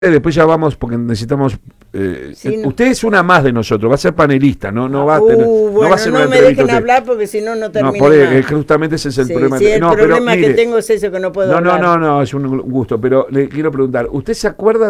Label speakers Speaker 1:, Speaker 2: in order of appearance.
Speaker 1: Después ya vamos porque necesitamos.
Speaker 2: Sí, no.
Speaker 1: Usted es una más de nosotros, va a ser panelista, no va a tener, no
Speaker 2: Bueno,
Speaker 1: va a ser una
Speaker 2: no me
Speaker 1: entrevista.
Speaker 2: dejen hablar porque si no, no termino
Speaker 1: Justamente ese es el
Speaker 2: sí,
Speaker 1: problema.
Speaker 2: sí, el
Speaker 1: no,
Speaker 2: problema
Speaker 1: pero,
Speaker 2: que
Speaker 1: mire,
Speaker 2: tengo es eso, que no puedo hablar.
Speaker 1: no, es un gusto, pero le quiero preguntar, ¿usted se acuerda